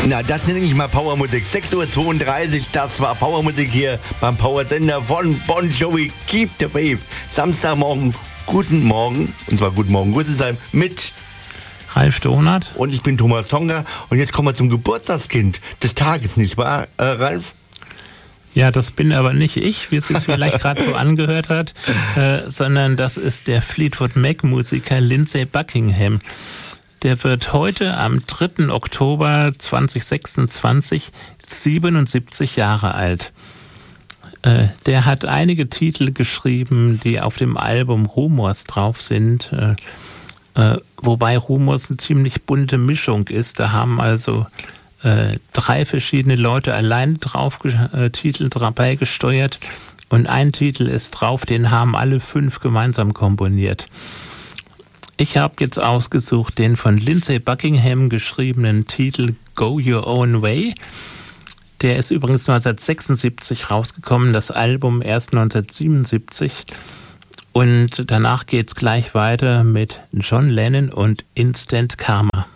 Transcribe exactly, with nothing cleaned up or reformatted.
Na, das nenne ich mal Powermusik. sechs Uhr zweiunddreißig, das war Powermusik hier beim Powersender von Bon Jovi. Keep the Faith. Samstagmorgen, guten Morgen, und zwar guten Morgen Rüsselsheim mit Ralf Dohnert. Und ich bin Thomas Tonga. Und jetzt kommen wir zum Geburtstagskind des Tages, nicht wahr, äh, Ralf? Ja, das bin aber nicht ich, wie es sich vielleicht gerade so angehört hat, äh, sondern das ist der Fleetwood Mac-Musiker Lindsey Buckingham. Der wird heute am dritten Oktober zweitausendsechsundzwanzig siebenundsiebzig Jahre alt. Äh, der hat einige Titel geschrieben, die auf dem Album Rumors drauf sind, äh, äh, wobei Rumors eine ziemlich bunte Mischung ist. Da haben also äh, drei verschiedene Leute alleine drauf äh, Titel dabei gesteuert und ein Titel ist drauf, den haben alle fünf gemeinsam komponiert. Ich habe jetzt ausgesucht den von Lindsey Buckingham geschriebenen Titel Go Your Own Way. Der ist übrigens neunzehnhundertsechsundsiebzig rausgekommen, das Album erst neunzehnhundertsiebenundsiebzig. Und danach geht's gleich weiter mit John Lennon und Instant Karma.